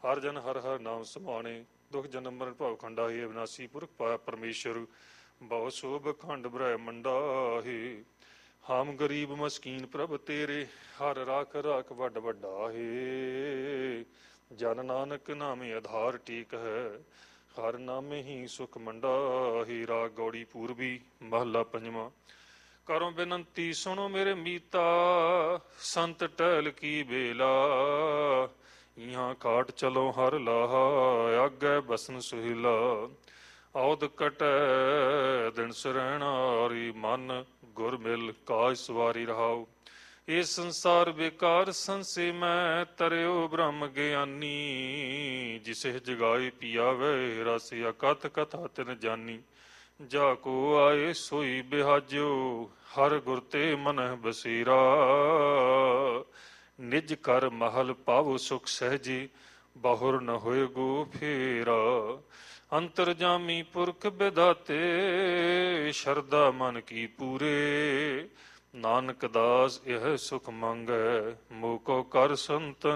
ਹਰ ਜਨ ਹਰ ਹਰ ਨਾਮ ਸਮਾਣੇ, ਦੁਖ ਜਨਮ ਮਰਨ ਭਵ ਖੰਡਾ ਹੀ। ਅਵਿਨਾਸੀ ਪੁਰਖ ਪਾਇਆ ਪਰਮੇਸ਼ਰ, ਬਹੁ ਸੋਭ ਖੰਡ ਬ੍ਰਹਮੰਡਾ ਹੈ। ਹਮ ਗਰੀਬ ਮਸਕੀਨ ਪ੍ਰਭ ਤੇਰੇ, ਹਰ ਰਾਖ ਰਾਖ ਵੱਡ ਵੱਡਾ ਹੈ। ਜਨ ਨਾਨਕ ਨਾਮੇ ਆਧਾਰ ਟੇਕ ਹੈ, ਹਰ ਨਾਮੇ ਹੀ ਸੁਖ ਮੰਡਾ ਹੈ। ਰਾਗ ਗੌੜੀ ਪੂਰਬੀ ਮਹੱਲਾ ਪੰਜਵਾਂ। ਕਰੋ ਬੇਨੰਤੀ ਸੁਣੋ ਮੇਰੇ ਮੀਤਾ, ਸੰਤ ਟਹਿਲ ਕੀ ਬੇਲਾ। ਇਹਾਂ ਕਾਟ ਚਲੋ ਹਰ ਲਾਹਾ, ਆਗੇ ਬਸਨ ਸੁਹੀਲਾ। ਔਦ ਕਟੈ ਦਿਨ ਸਰੈਣਾਰੀ, ਮਨ ਗੁਰ ਮਿਲ ਕਾਜ ਸਵਾਰੀ ਰਹਾਉ। ਇਹ ਸੰਸਾਰ ਬੇਕਾਰ ਸੰਸੇ ਮੈਂ, ਤਰਿਓ ਬ੍ਰਹਮ ਗਿਆਨੀ। ਜਿਸੇ ਜਗਾਏ ਪਿਆਵੇ, ਰਸ ਅਕਥ ਕਥਾ ਤਿਨ ਜਾਨੀ। ਜਾ ਕੋ ਆਏ ਸੋਈ ਬਿਹਾਜੋ, ਹਰ ਗੁਰ ਤੇ ਮਨਹਿ ਬਸੀਰਾ। ਨਿਜ ਕਰ ਮਹਲ ਪਾਵੋ ਸੁਖ ਸਹਿਜੀ, ਬਹੁਰ ਨ ਹੋਏ ਗੋ ਫੇਰਾ। ਅੰਤਰਜਾਮੀ ਪੁਰਖ ਬਿਧਾਤੇ, ਸ਼ਰਧਾ ਮਨ ਕੀ ਪੂਰੇ। ਨਾਨਕ ਦਾਸ ਇਹ ਸੁਖ ਮੰਗੈ, ਮੋਹ ਕੋ ਕਰ ਸੰਤਨ